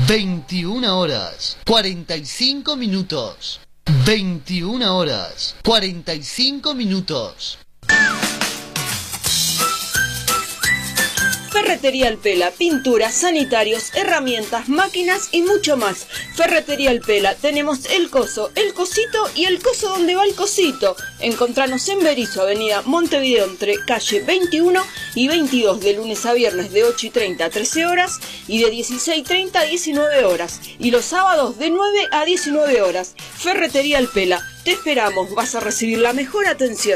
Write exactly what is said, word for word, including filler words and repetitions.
veintiuna horas, cuarenta y cinco minutos. veintiuna horas, cuarenta y cinco minutos. Ferretería El Pela, pinturas, sanitarios, herramientas, máquinas y mucho más. Ferretería El Pela, tenemos el coso, el cosito y el coso donde va el cosito. Encontranos en Berisso, avenida Montevideo, entre calle veintiuno y veintidós, de lunes a viernes de ocho y treinta a trece horas y de dieciséis y treinta a diecinueve horas. Y los sábados de nueve a diecinueve horas. Ferretería El Pela, te esperamos, vas a recibir la mejor atención.